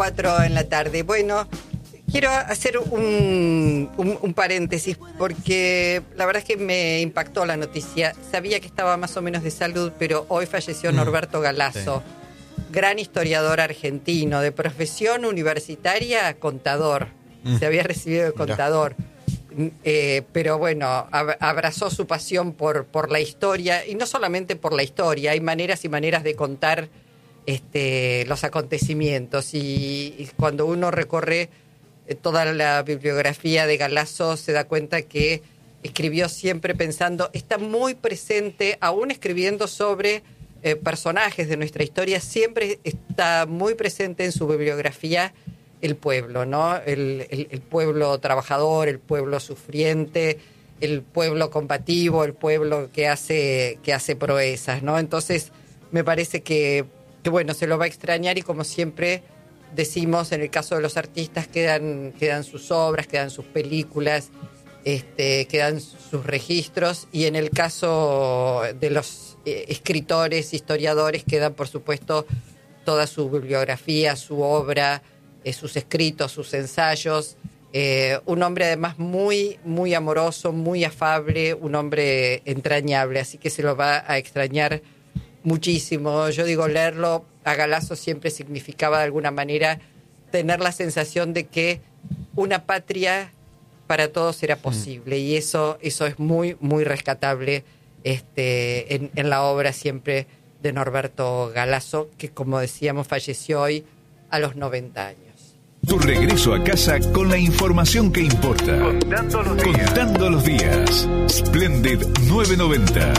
4 en la tarde. Bueno, quiero hacer un paréntesis porque la verdad es que me impactó la noticia. Sabía que estaba más o menos de salud, pero hoy falleció Norberto Galazo, gran historiador argentino, de profesión universitaria, contador. Se había recibido de contador. Pero bueno, abrazó su pasión por la historia, y no solamente por la historia, hay maneras y maneras de contar los acontecimientos, y cuando uno recorre toda la bibliografía de Galazo se da cuenta que escribió siempre pensando, está muy presente, aún escribiendo sobre personajes de nuestra historia, siempre está muy presente en su bibliografía el pueblo, ¿no? El pueblo trabajador, el pueblo sufriente, el pueblo combativo, el pueblo que hace proezas, ¿no? Entonces me parece que bueno, se lo va a extrañar, y como siempre decimos, en el caso de los artistas quedan sus obras, quedan sus películas, quedan sus registros, y en el caso de los escritores, historiadores, quedan por supuesto toda su bibliografía, su obra, sus escritos, sus ensayos. Un hombre además muy, muy amoroso, muy afable, un hombre entrañable, así que se lo va a extrañar muchísimo. Yo digo, leerlo a Galazo siempre significaba de alguna manera tener la sensación de que una patria para todos era posible, y eso es muy, muy rescatable en la obra siempre de Norberto Galazo, que como decíamos falleció hoy a los 90 años. Tu regreso a casa con la información que importa. Contando los días. Splendid 990.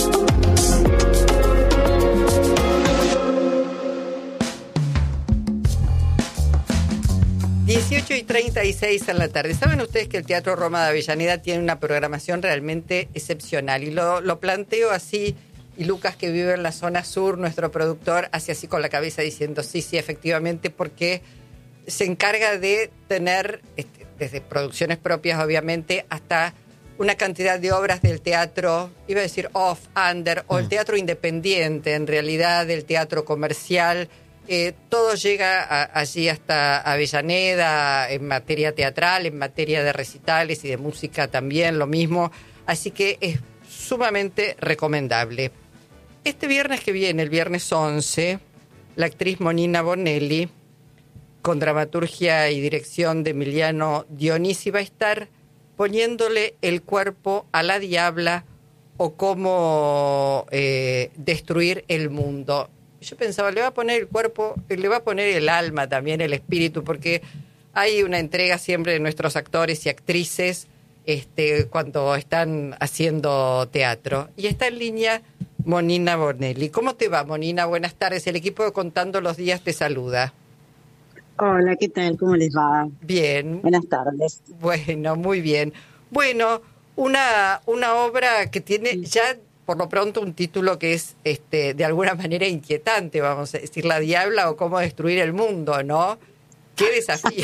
y 36 en la tarde. ¿Saben ustedes que el Teatro Roma de Avellaneda tiene una programación realmente excepcional? Y lo planteo así, y Lucas, que vive en la zona sur, nuestro productor, hace así con la cabeza diciendo sí, efectivamente, porque se encarga de tener, desde producciones propias obviamente, hasta una cantidad de obras del teatro, iba a decir off, under, o el teatro independiente, en realidad, el teatro comercial. Todo llega allí hasta Avellaneda, en materia teatral, en materia de recitales y de música también, lo mismo. Así que es sumamente recomendable. Este viernes que viene, el viernes 11, la actriz Monina Bonelli, con dramaturgia y dirección de Emiliano Dionisi, va a estar poniéndole el cuerpo a la diabla, o cómo destruir el mundo. Yo pensaba, le va a poner el cuerpo, le va a poner el alma también, el espíritu, porque hay una entrega siempre de nuestros actores y actrices cuando están haciendo teatro. Y está en línea Monina Bonelli. ¿Cómo te va, Monina? Buenas tardes. El equipo de Contando los Días te saluda. Hola, ¿qué tal? ¿Cómo les va? Bien. Buenas tardes. Bueno, muy bien. Bueno, una obra que tiene ya por lo pronto un título que es de alguna manera inquietante, vamos a decir, La Diabla o cómo destruir el mundo, ¿no? ¡Qué desafío!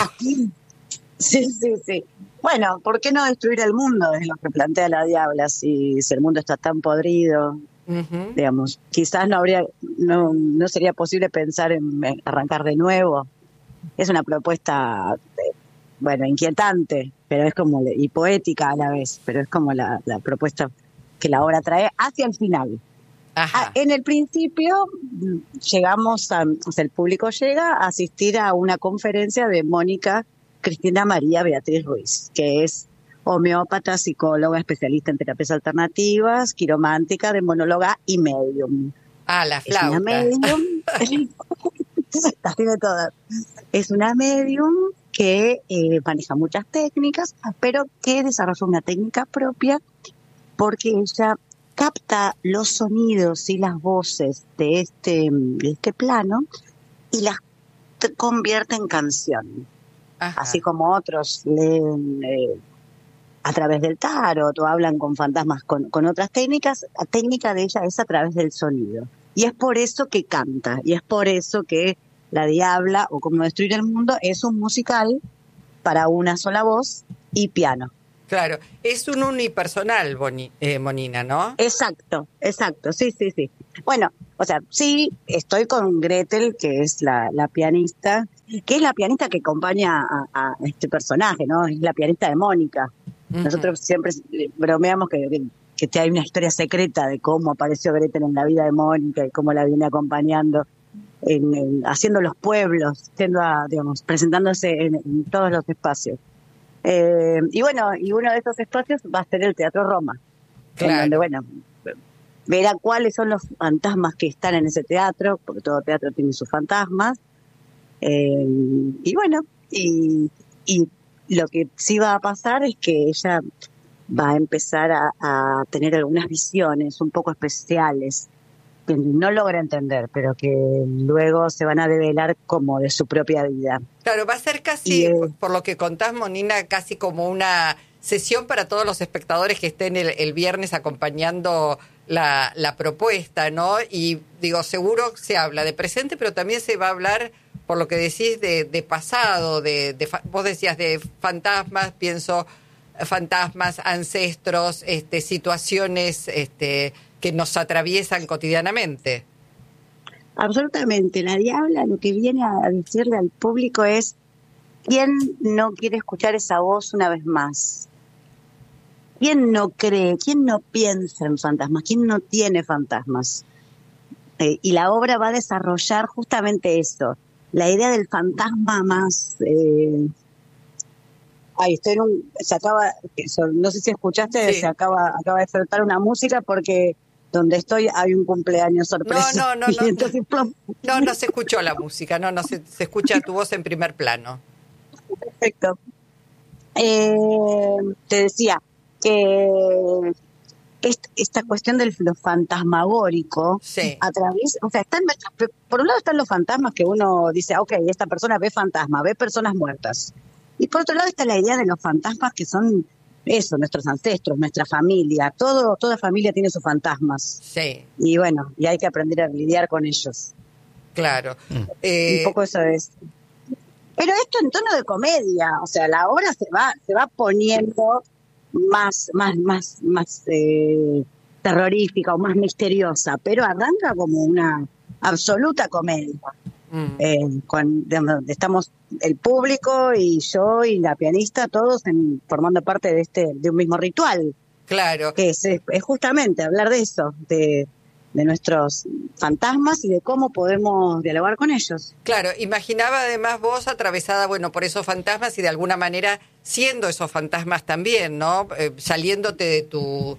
Sí. Bueno, ¿por qué no destruir el mundo? Es lo que plantea La Diabla, si el mundo está tan podrido. Digamos, quizás no sería posible pensar en arrancar de nuevo. Es una propuesta, inquietante, pero es como, y poética a la vez, pero es como la propuesta que la obra trae hacia el final. Ajá. En el principio el público llega a asistir a una conferencia de Mónica Cristina María Beatriz Ruiz, que es homeópata, psicóloga, especialista en terapias alternativas, quiromántica, demonóloga y medium. La flauta. Es una medium, las tiene todas. Es una medium que maneja muchas técnicas, pero que desarrolla una técnica propia, porque ella capta los sonidos y las voces de este plano y las convierte en canción. Ajá. Así como otros leen a través del tarot o hablan con fantasmas con otras técnicas, la técnica de ella es a través del sonido. Y es por eso que canta, y es por eso que La Diabla o Cómo Destruir el Mundo es un musical para una sola voz y piano. Claro, es un unipersonal, Monina, ¿no? Exacto, sí. Bueno, o sea, sí, estoy con Gretel, que es la pianista, que es la pianista que acompaña a este personaje, ¿no? Es la pianista de Mónica. Nosotros siempre bromeamos que hay una historia secreta de cómo apareció Gretel en la vida de Mónica y cómo la viene acompañando, haciendo los pueblos, presentándose en todos los espacios. Y uno de esos espacios va a ser el Teatro Roma, en donde, verá cuáles son los fantasmas que están en ese teatro, porque todo teatro tiene sus fantasmas. Y lo que sí va a pasar es que ella va a empezar a tener algunas visiones un poco especiales, que no logra entender, pero que luego se van a develar como de su propia vida. Claro, va a ser casi, por lo que contás, Monina, casi como una sesión para todos los espectadores que estén el viernes acompañando la propuesta, ¿no? Y digo, seguro se habla de presente, pero también se va a hablar, por lo que decís, de pasado, vos decías de fantasmas, pienso fantasmas, ancestros, situaciones que nos atraviesan cotidianamente. Absolutamente. La Diabla lo que viene a decirle al público es: ¿quién no quiere escuchar esa voz una vez más? ¿Quién no cree? ¿Quién no piensa en fantasmas? ¿Quién no tiene fantasmas? Y la obra va a desarrollar justamente eso, la idea del fantasma más... no sé si escuchaste, sí. Se acaba de soltar una música porque donde estoy hay un cumpleaños sorpresa. No. Entonces, No se escuchó la música, no se escucha tu voz en primer plano. Perfecto. Te decía que esta cuestión de lo fantasmagórico, sí, por un lado están los fantasmas que uno dice, ok, esta persona ve fantasmas, ve personas muertas. Y por otro lado está la idea de los fantasmas que son eso, nuestros ancestros, nuestra familia, toda familia tiene sus fantasmas. Sí. Y y hay que aprender a lidiar con ellos. Claro. Un poco eso es. Pero esto en tono de comedia, o sea, la obra se va poniendo más terrorífica o más misteriosa, pero arranca como una absoluta comedia. Estamos el público y yo y la pianista, todos formando parte de un mismo ritual. Claro. Que es justamente hablar de eso, de nuestros fantasmas y de cómo podemos dialogar con ellos. Claro, imaginaba además vos atravesada, por esos fantasmas y de alguna manera siendo esos fantasmas también, ¿no? Saliéndote de tu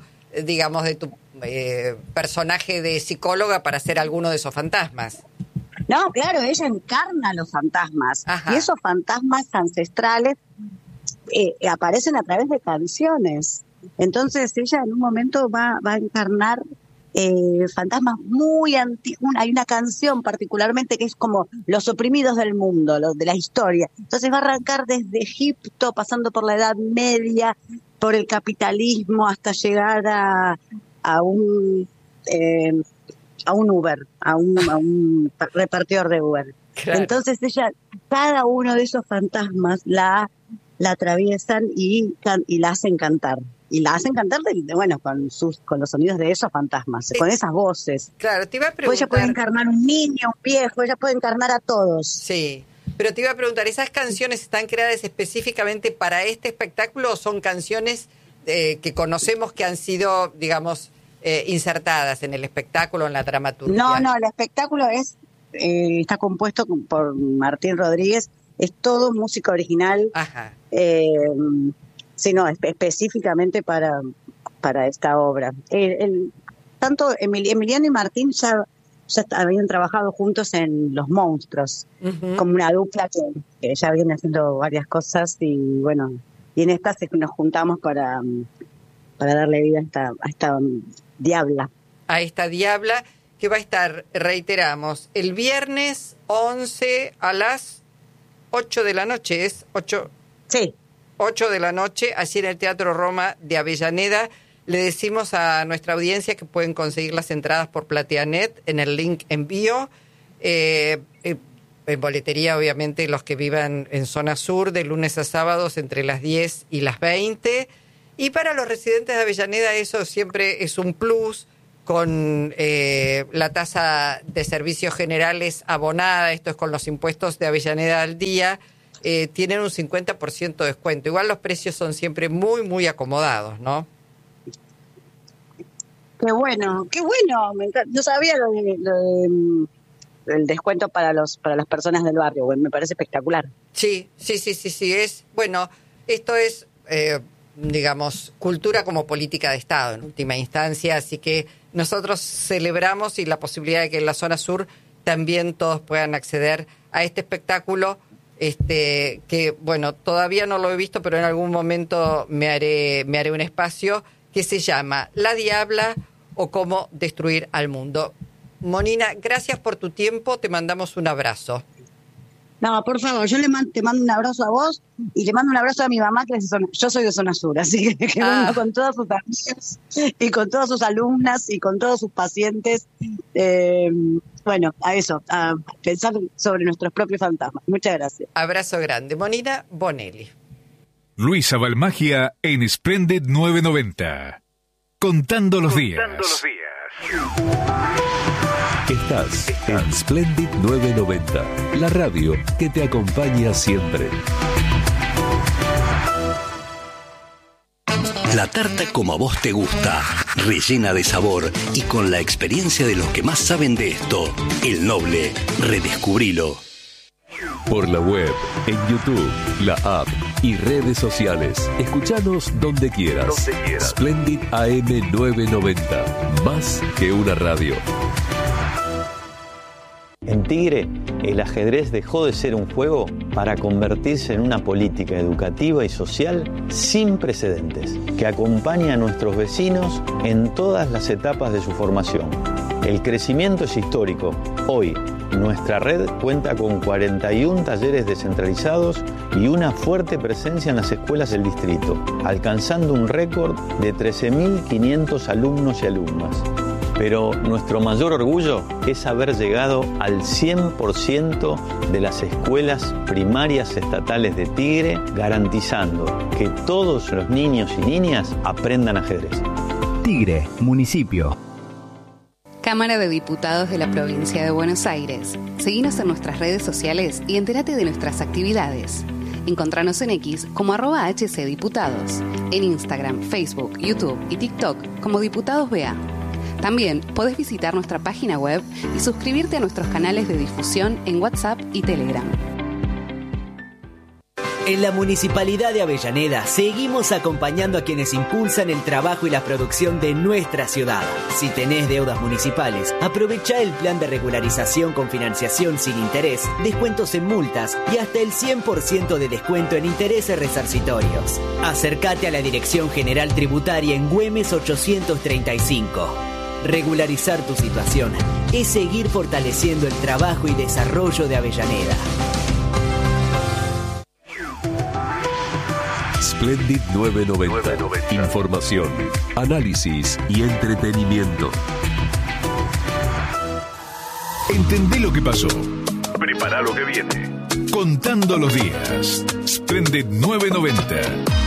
personaje de psicóloga para ser alguno de esos fantasmas. No, claro, ella encarna los fantasmas. Ajá. Y esos fantasmas ancestrales aparecen a través de canciones. Entonces ella en un momento va a encarnar fantasmas muy antiguos. Hay una canción particularmente que es como los oprimidos del mundo, de la historia. Entonces va a arrancar desde Egipto, pasando por la Edad Media, por el capitalismo, hasta llegar a un Uber, a un repartidor de Uber. Claro. Entonces ella, cada uno de esos fantasmas la atraviesan y la hacen cantar. Y la hacen cantar con los sonidos de esos fantasmas, con esas voces. Claro, te iba a preguntar. Pues ella puede encarnar un niño, un viejo, ella puede encarnar a todos. Sí, pero te iba a preguntar, ¿esas canciones están creadas específicamente para este espectáculo o son canciones que conocemos que han sido, insertadas en el espectáculo, en la dramaturgia? No, el espectáculo está compuesto por Martín Rodríguez, es todo música original. Ajá. Específicamente para esta obra. Tanto Emiliano y Martín ya habían trabajado juntos en Los Monstruos, como una dupla que ya viene haciendo varias cosas y en esta nos juntamos para darle vida a esta Diabla. A esta Diabla que va a estar, reiteramos, el viernes 11 a las 8 de la noche, ¿es 8? Sí. 8 de la noche, allí en el Teatro Roma de Avellaneda. Le decimos a nuestra audiencia que pueden conseguir las entradas por Plateanet en el link en bio. En boletería, obviamente, los que vivan en zona sur, de lunes a sábados entre las 10 y las 20. Y para los residentes de Avellaneda eso siempre es un plus, con la tasa de servicios generales abonada, esto es con los impuestos de Avellaneda al día, tienen un 50% de descuento. Igual los precios son siempre muy, muy acomodados, ¿no? Qué bueno. Me encanta. No sabía el descuento para las personas del barrio. Me parece espectacular. Sí. Bueno, esto es, digamos, cultura como política de Estado en última instancia, así que nosotros celebramos y la posibilidad de que en la zona sur también todos puedan acceder a este espectáculo, que, bueno, todavía no lo he visto, pero en algún momento me haré un espacio, que se llama La Diabla o Cómo Destruir al Mundo. Monina, gracias por tu tiempo, te mandamos un abrazo. No, por favor, yo te mando un abrazo a vos y le mando un abrazo a mi mamá, que es de zona, yo soy de zona sur, así que vengo con todas sus amigas y con todas sus alumnas y con todos sus pacientes, a pensar sobre nuestros propios fantasmas. Muchas gracias. Abrazo grande. Monina Bonelli. Luisa Balmagia en Splendid 990. Contando los días. Estás en Splendid 990, la radio que te acompaña siempre. La tarta como a vos te gusta, rellena de sabor y con la experiencia de los que más saben de esto. El Noble, redescubrilo. Por la web, en YouTube, la app y redes sociales. Escuchanos donde quieras. Splendid AM 990, más que una radio. En Tigre, el ajedrez dejó de ser un juego para convertirse en una política educativa y social sin precedentes, que acompaña a nuestros vecinos en todas las etapas de su formación. El crecimiento es histórico. Hoy, nuestra red cuenta con 41 talleres descentralizados y una fuerte presencia en las escuelas del distrito, alcanzando un récord de 13.500 alumnos y alumnas. Pero nuestro mayor orgullo es haber llegado al 100% de las escuelas primarias estatales de Tigre, garantizando que todos los niños y niñas aprendan ajedrez. Tigre, municipio. Cámara de Diputados de la Provincia de Buenos Aires. Seguinos en nuestras redes sociales y entérate de nuestras actividades. Encontranos en X como @HCDiputados, en Instagram, Facebook, YouTube y TikTok como Diputados BA. También podés visitar nuestra página web y suscribirte a nuestros canales de difusión en WhatsApp y Telegram. En la Municipalidad de Avellaneda seguimos acompañando a quienes impulsan el trabajo y la producción de nuestra ciudad. Si tenés deudas municipales, aprovecha el plan de regularización con financiación sin interés, descuentos en multas y hasta el 100% de descuento en intereses resarcitorios. Acércate a la Dirección General Tributaria en Güemes 835. Regularizar tu situación es seguir fortaleciendo el trabajo y desarrollo de Avellaneda. Splendid 990. Información, análisis y entretenimiento. Entendé lo que pasó. Prepara lo que viene. Contando los días. Splendid 990.